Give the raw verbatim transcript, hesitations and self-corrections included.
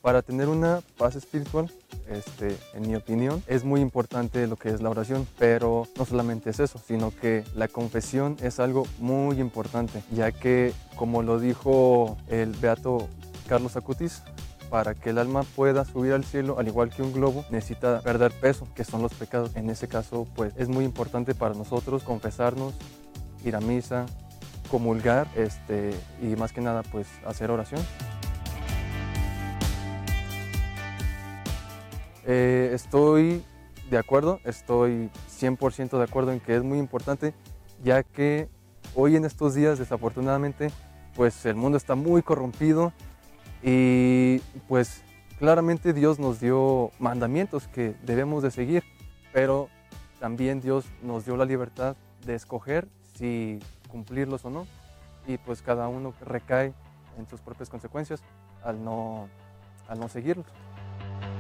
Para tener una paz espiritual, este, en mi opinión, es muy importante lo que es la oración, pero no solamente es eso, sino que la confesión es algo muy importante, ya que, como lo dijo el beato Carlos Acutis, para que el alma pueda subir al cielo, al igual que un globo, necesita perder peso, que son los pecados. En ese caso, pues es muy importante para nosotros confesarnos, ir a misa, comulgar, este, y más que nada, pues hacer oración. Eh, estoy de acuerdo, estoy cien por ciento de acuerdo en que es muy importante, ya que hoy en estos días, desafortunadamente, pues el mundo está muy corrompido y pues claramente Dios nos dio mandamientos que debemos de seguir, pero también Dios nos dio la libertad de escoger si cumplirlos o no, y pues cada uno recae en sus propias consecuencias al no, al no seguirlos.